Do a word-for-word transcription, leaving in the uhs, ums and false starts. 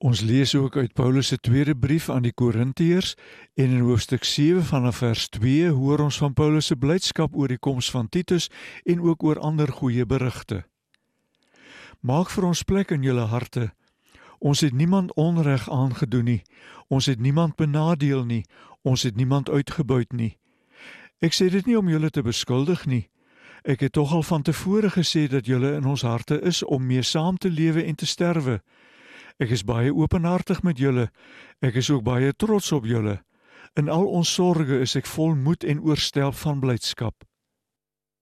Ons lees ook uit Paulus se tweede brief aan die Korintiërs en in hoofstuk sewe vanaf vers twee hoor ons van Paulus se blydskap oor die koms van Titus en ook oor ander goeie berigte. Maak vir ons plek in julle harte. Ons het niemand onreg aangedoen nie, ons het niemand benadeel nie, ons het niemand uitgebuit nie. Ek sê dit nie om julle te beskuldig nie. Ek het tog al van tevore gesê dat julle in ons harte is om mee saam te lewe en te sterwe. Ek is baie openhartig met julle, ek is ook baie trots op julle. In al ons sorge is ek vol moed en oorstelp van blydskap.